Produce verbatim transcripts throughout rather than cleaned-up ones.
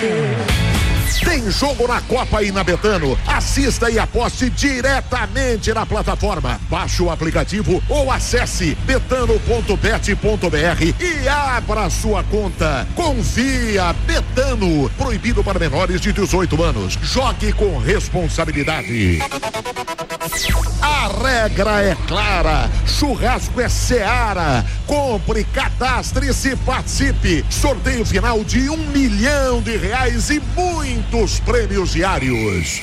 Tem jogo na Copa e na Betano. Assista e aposte diretamente na plataforma. Baixe o aplicativo ou acesse betano ponto bet ponto br e abra sua conta. Confia, Betano. Proibido para menores de dezoito anos. Jogue com responsabilidade. A regra é clara. Churrasco é Seara. Compre, cadastre-se, participe. Sorteio final de um milhão de reais e muitos prêmios diários.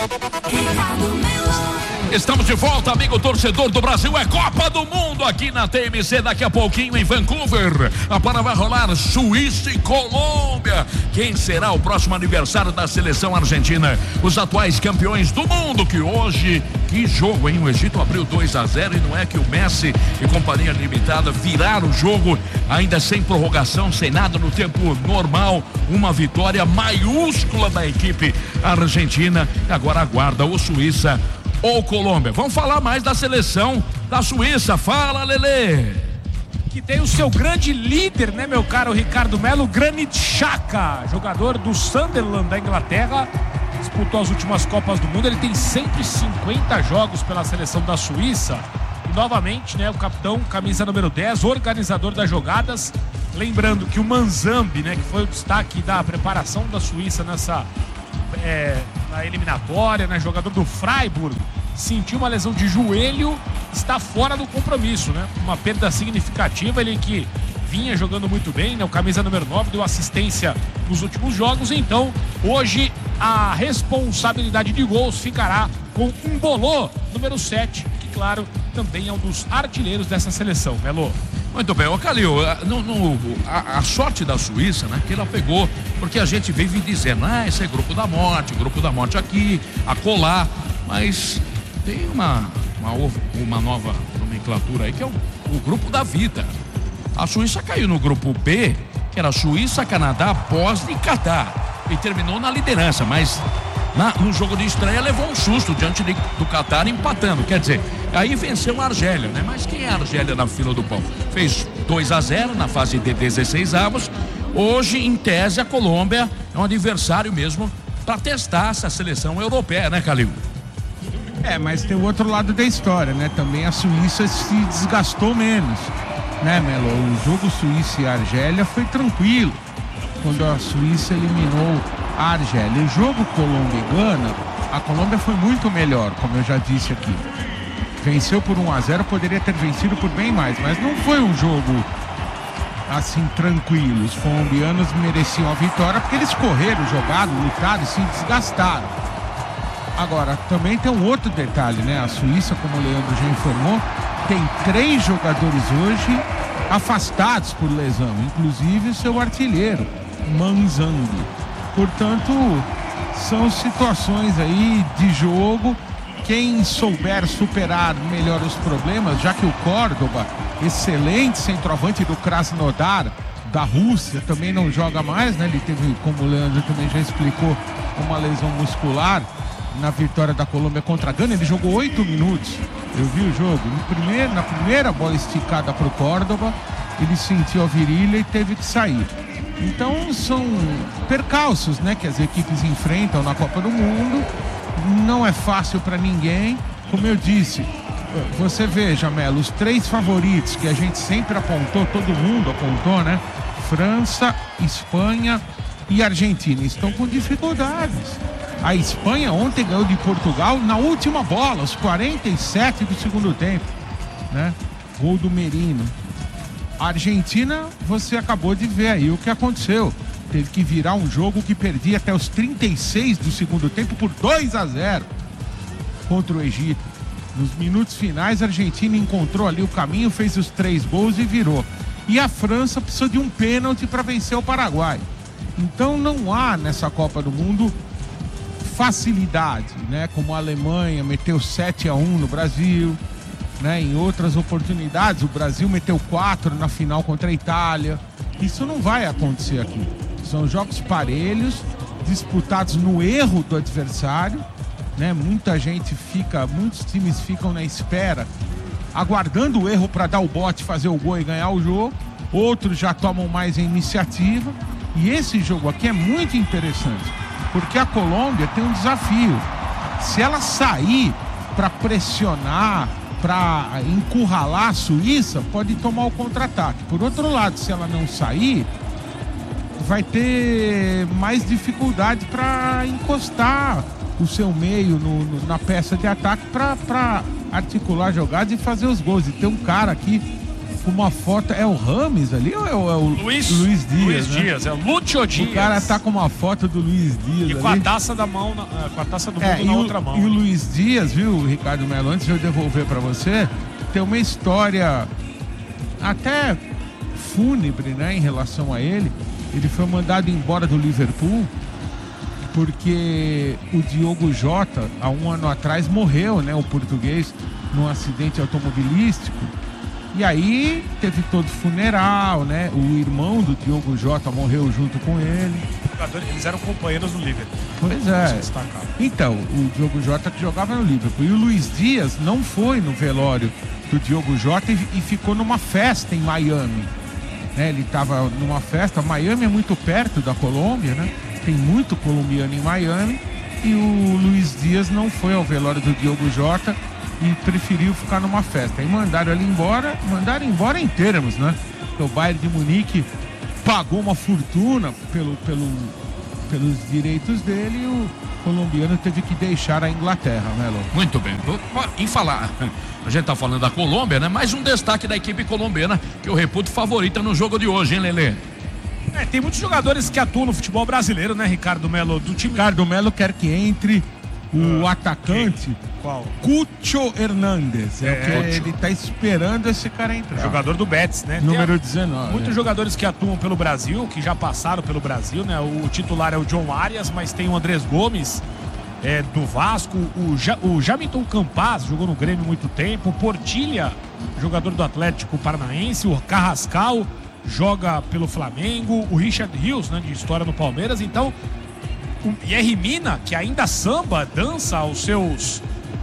Estamos de volta, amigo torcedor do Brasil. É Copa do Mundo aqui na T M C. Daqui a pouquinho em Vancouver. A bola vai rolar Suíça e Colômbia. Quem será o próximo aniversário da seleção argentina? Os atuais campeões do mundo, que hoje, que jogo, hein? O Egito abriu dois a zero e não é que o Messi e companhia limitada viraram o jogo ainda sem prorrogação, sem nada no tempo normal. Uma vitória maiúscula da equipe argentina. Agora aguarda o Suíça ou Colômbia. Vamos falar mais da seleção da Suíça. Fala, Lelê. Que tem o seu grande líder, né, meu caro Ricardo Melo, Granit Xhaka, jogador do Sunderland da Inglaterra, disputou as últimas Copas do Mundo. Ele tem cento e cinquenta jogos pela seleção da Suíça. E novamente, né, o capitão, camisa número dez, organizador das jogadas. Lembrando que o Manzambi, né, que foi o destaque da preparação da Suíça nessa é, na eliminatória, né, jogador do Freiburg, sentiu uma lesão de joelho, está fora do compromisso, né? Uma perda significativa. Ele que vinha jogando muito bem, né? O camisa número nove deu assistência nos últimos jogos. Então, hoje a responsabilidade de gols ficará com um Bolô, número sete, que, claro, também é um dos artilheiros dessa seleção, Melo. Muito bem, ô Calil, no, no, a, a sorte da Suíça, né, que ela pegou, porque a gente vive dizendo, ah, esse é grupo da morte, grupo da morte aqui, acolá, mas tem uma, uma, uma nova nomenclatura aí, que é o, o grupo da vida. A Suíça caiu no grupo B, que era Suíça, Canadá, Bósnia e Catar, e terminou na liderança, mas na, no jogo de estreia levou um susto diante de, do Catar empatando, quer dizer, aí venceu a Argélia, né? Mas quem é a Argélia na fila do pão? Fez dois a zero na fase de dezesseis avos. Hoje, em tese, a Colômbia é um adversário mesmo para testar essa seleção europeia, né, Calil? É, mas tem o outro lado da história, né? Também a Suíça se desgastou menos, né, Melo? O jogo Suíça e Argélia foi tranquilo quando a Suíça eliminou a Argélia. O jogo Colômbia e Gana, a Colômbia foi muito melhor, como eu já disse aqui. Venceu por um a zero, poderia ter vencido por bem mais, mas não foi um jogo assim tranquilo. Os colombianos mereciam a vitória porque eles correram, jogaram, lutaram e se desgastaram. Agora, também tem um outro detalhe, né? A Suíça, como o Leandro já informou, tem três jogadores hoje afastados por lesão, inclusive o seu artilheiro, Manzambi. Portanto, são situações aí de jogo. Quem souber superar melhor os problemas, já que o Córdoba, excelente centroavante do Krasnodar, da Rússia, também não joga mais, né? Ele teve, como o Leandro também já explicou, uma lesão muscular na vitória da Colômbia contra a Gana. Ele jogou oito minutos. Eu vi o jogo. No primeiro, na primeira bola esticada para o Córdoba, ele sentiu a virilha e teve que sair. Então são percalços, né, que as equipes enfrentam na Copa do Mundo. Não é fácil para ninguém. Como eu disse, você veja, Melo, os três favoritos que a gente sempre apontou, todo mundo apontou, né? França, Espanha e Argentina estão com dificuldades. A Espanha ontem ganhou de Portugal na última bola, aos quarenta e sete do segundo tempo, né? Gol do Merino. A Argentina, você acabou de ver aí o que aconteceu. Teve que virar um jogo que perdia até os trinta e seis do segundo tempo por dois a zero contra o Egito. Nos minutos finais, a Argentina encontrou ali o caminho, fez os três gols e virou. E a França precisou de um pênalti para vencer o Paraguai. Então não há nessa Copa do Mundo facilidade, né? Como a Alemanha meteu sete a um no Brasil, né? Em outras oportunidades o Brasil meteu quatro na final contra a Itália. Isso não vai acontecer aqui. São jogos parelhos, disputados no erro do adversário, né? Muita gente fica, muitos times ficam na espera, aguardando o erro para dar o bote, fazer o gol e ganhar o jogo. Outros já tomam mais a iniciativa. E esse jogo aqui é muito interessante, porque a Colômbia tem um desafio. Se ela sair para pressionar, para encurralar a Suíça, pode tomar o contra-ataque. Por outro lado, se ela não sair, vai ter mais dificuldade para encostar o seu meio no, no, na peça de ataque para articular jogadas e fazer os gols. E tem um cara aqui com uma foto, é o Rames ali ou é o, é o Luiz, Luiz Dias? Luiz né? Dias, é o Lúcio Dias. O cara tá com uma foto do Luiz Dias e ali. com a taça da mão, na, com a taça do mundo é, na e outra o, mão. E o né? Luiz Dias, viu, Ricardo Melo, antes de eu devolver para você, tem uma história até fúnebre, né, em relação a ele. Ele foi mandado embora do Liverpool porque o Diogo Jota, há um ano atrás, morreu, né, o português, num acidente automobilístico. E aí teve todo funeral, né? O irmão do Diogo Jota morreu junto com ele. Eles eram companheiros no Liverpool. Pois é. Então, o Diogo Jota que jogava no Liverpool. E o Luiz Dias não foi no velório do Diogo Jota e, e ficou numa festa em Miami. Né? Ele estava numa festa. Miami é muito perto da Colômbia, né? Tem muito colombiano em Miami. E o Luiz Dias não foi ao velório do Diogo Jota e preferiu ficar numa festa. Aí mandaram ele embora, mandaram embora em termos, né? Porque o Bayern de Munique pagou uma fortuna pelo, pelo, pelos direitos dele e o colombiano teve que deixar a Inglaterra, né, Lô? Muito bem. Em falar, a gente tá falando da Colômbia, né? Mais um destaque da equipe colombiana que eu reputo favorita no jogo de hoje, hein, Lelê? É, tem muitos jogadores que atuam no futebol brasileiro, né, Ricardo Melo? Do time... Ricardo Melo quer que entre o uh, atacante... Quem? Qual? Cucho Hernández. É, é o que ele tá esperando esse cara entrar. Jogador do Betis, né? Número dezenove. Muitos é. jogadores que atuam pelo Brasil, que já passaram pelo Brasil, né? O titular é o John Arias, mas tem o Andrés Gomes, é, do Vasco. O, ja, o Jamilton Campaz, jogou no Grêmio há muito tempo. O Portilha, jogador do Atlético Paranaense. O Carrascal, joga pelo Flamengo. O Richard Rios, né? De história no Palmeiras. Então, o Yerry Mina, que ainda samba, dança aos seus...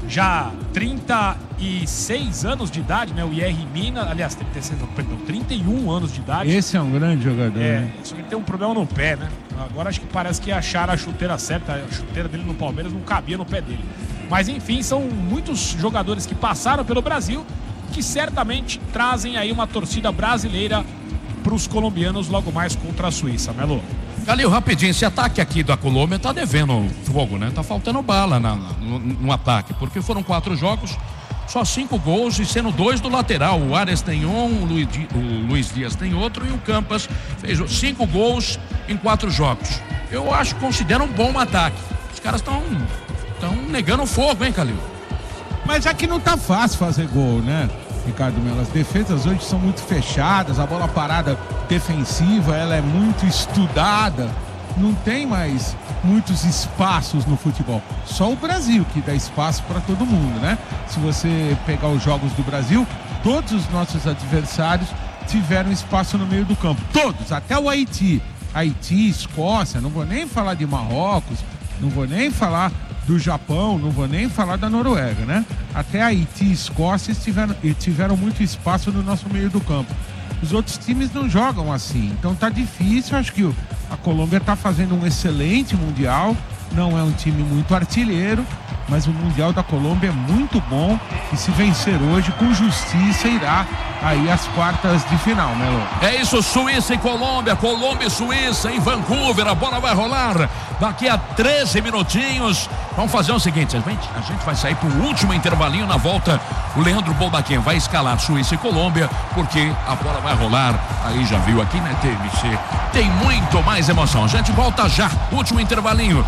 já trinta e seis anos de idade, né? O Yerry Mina, aliás, trinta e seis, não, perdão, trinta e um anos de idade. Esse é um grande jogador. É, né? só que ele tem um problema no pé, né? Agora acho que parece que acharam a chuteira certa, a chuteira dele no Palmeiras não cabia no pé dele. Mas enfim, são muitos jogadores que passaram pelo Brasil que certamente trazem aí uma torcida brasileira para os colombianos logo mais contra a Suíça, Melo. Calil, rapidinho, esse ataque aqui da Colômbia tá devendo fogo, né? Tá faltando bala na, no, no ataque, porque foram quatro jogos, só cinco gols e sendo dois do lateral. O Arias tem um, o Luiz, o Luiz Dias tem outro e o Campas fez cinco gols em quatro jogos. Eu acho, considero um bom ataque. Os caras estão estão negando fogo, hein, Calil? Mas aqui não tá fácil fazer gol, né, Ricardo Melo? As defesas hoje são muito fechadas, a bola parada defensiva, ela é muito estudada, não tem mais muitos espaços no futebol. Só o Brasil que dá espaço para todo mundo, né? Se você pegar os jogos do Brasil, todos os nossos adversários tiveram espaço no meio do campo, todos, até o Haiti. Haiti, Escócia, não vou nem falar de Marrocos, não vou nem falar do Japão, não vou nem falar da Noruega, né? Até Haiti e Escócia tiveram, tiveram muito espaço no nosso meio do campo. Os outros times não jogam assim, então tá difícil. Acho que a Colômbia tá fazendo um excelente Mundial, não é um time muito artilheiro, mas o Mundial da Colômbia é muito bom e se vencer hoje, com justiça, irá aí às quartas de final, Melo. É isso, Suíça e Colômbia, Colômbia e Suíça em Vancouver, a bola vai rolar daqui a treze minutinhos. Vamos fazer o seguinte, a gente, a gente vai sair pro último intervalinho. Na volta, o Leandro Bolbaquim vai escalar Suíça e Colômbia, porque a bola vai rolar, aí já viu aqui na T M C, tem muito mais emoção. A gente volta já, último intervalinho.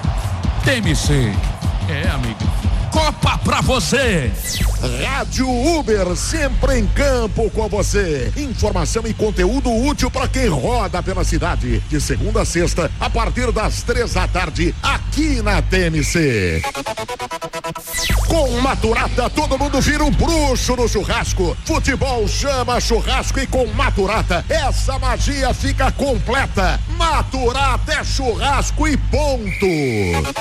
T M C, é, amigo, Copa pra você. Rádio Uber, sempre em campo com você. Informação e conteúdo útil para quem roda pela cidade. De segunda a sexta, a partir das três da tarde, aqui na T M C. Com Maturata, todo mundo vira um bruxo no churrasco. Futebol chama churrasco e com Maturata, essa magia fica completa. Maturata é churrasco e ponto.